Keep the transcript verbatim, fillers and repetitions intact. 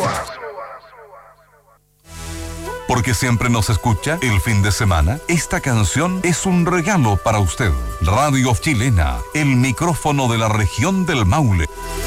Porque siempre nos escucha el fin de semana, esta canción es un regalo para usted. Radio Chilena, el micrófono de la región del Maule.